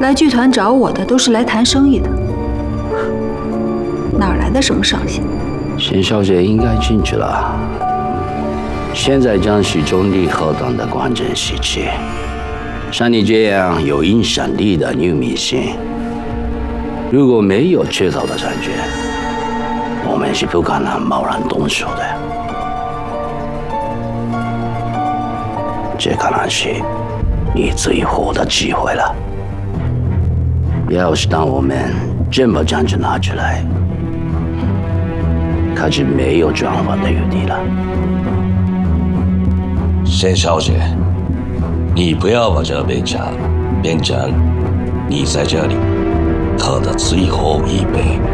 来剧团找我的都是来谈生意的，哪来的什么上线？ 沈小姐应该进去了。现在正是中立合同的关键时期，像你这样有影响力的女明星，如果没有确凿的证据，我们是不可能贸然动手的。这可能是你最后的机会了。要是当我们真把证据拿出来，可是没有转圜的余地了。 沈小姐，你不要把这杯茶变成你在这里喝的最后一杯。